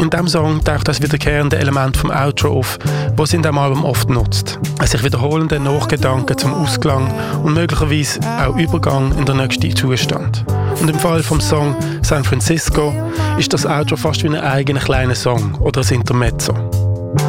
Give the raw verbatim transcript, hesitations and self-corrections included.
In diesem Song taucht das wiederkehrende Element vom Outro auf, das es in diesem Album oft nutzt. Ein sich wiederholender Nachgedanke zum Ausklang und möglicherweise auch Übergang in den nächsten Zustand. Und im Fall vom Song San Francisco ist das Outro fast wie ein eigener kleiner Song oder ein Intermezzo.